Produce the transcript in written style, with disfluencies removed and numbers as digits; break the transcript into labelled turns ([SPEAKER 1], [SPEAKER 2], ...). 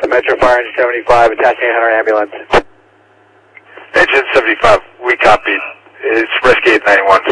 [SPEAKER 1] Metro Fire Engine 75, attaching 800 ambulance.
[SPEAKER 2] Engine 75, we copied. It's Rescue 891.